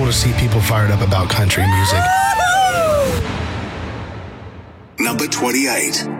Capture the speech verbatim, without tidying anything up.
to see people fired up about country music. Number twenty-eight.